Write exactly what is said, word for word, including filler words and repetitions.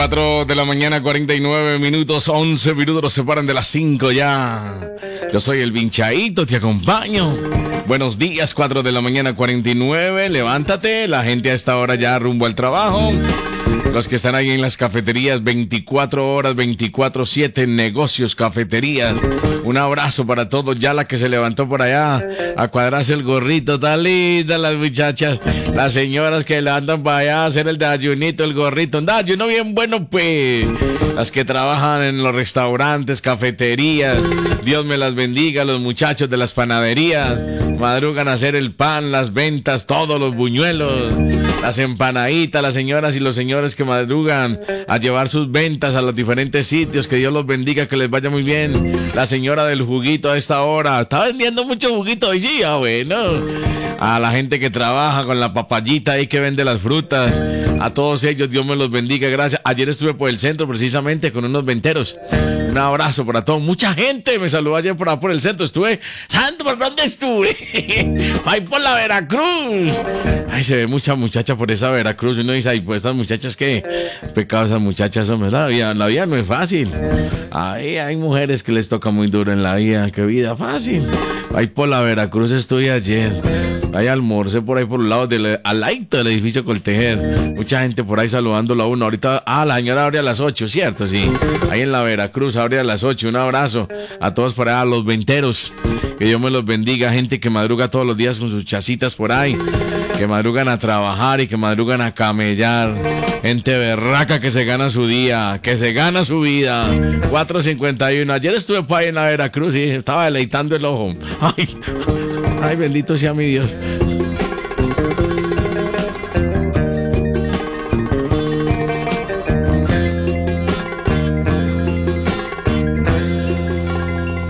cuatro de la mañana, cuarenta y nueve minutos, once minutos nos separan de las cinco ya. Yo soy el Vinchaíto, te acompaño. Buenos días, cuatro de la mañana, cuarenta y nueve. Levántate, la gente a esta hora ya rumbo al trabajo. Los que están ahí en las cafeterías, veinticuatro horas, veinticuatro siete, negocios, cafeterías. Un abrazo para todos. Ya la que se levantó por allá a cuadrarse el gorrito, tan lindas las muchachas. Las señoras que levantan para allá a hacer el desayunito, el gorrito. Un desayuno bien bueno, pues. Las que trabajan en los restaurantes, cafeterías. Dios me las bendiga. Los muchachos de las panaderías madrugan a hacer el pan, las ventas, todos los buñuelos, las empanaditas, las señoras y los señores que madrugan a llevar sus ventas a los diferentes sitios. Que Dios los bendiga, que les vaya muy bien. La señora del juguito a esta hora está vendiendo mucho juguito hoy día, bueno. A la gente que trabaja con la papayita ahí que vende las frutas, a todos ellos Dios me los bendiga, gracias. Ayer estuve por el centro precisamente con unos venteros. Un abrazo para todos. Mucha gente me saludó ayer por, por el centro. Estuve, ¿santo por dónde estuve? Ahí por la Veracruz. Ay, se ve mucha muchacha por esa Veracruz. Uno dice, ay, pues estas muchachas, ¿qué pecado esas muchachas? Hombre, la vida, la vida no es fácil. Ay, hay mujeres que les toca muy duro en la vida. Qué vida fácil. Ahí por la Veracruz estuve ayer. Ahí almorcé por ahí por los lados del al lado del edificio Coltejer. Mucha gente por ahí saludándolo a uno. Ahorita, ah, la señora abre a las ocho, ¿cierto? Sí. Ahí en la Veracruz abre a las ocho. Un abrazo a todos por allá, a los venteros. Que Dios me los bendiga. Gente que madruga todos los días con sus chacitas por ahí. Que madrugan a trabajar y que madrugan a camellar. Gente berraca que se gana su día, que se gana su vida. cuatro cincuenta y uno. Ayer estuve por ahí en la Veracruz y estaba deleitando el ojo. Ay, ay, bendito sea mi Dios.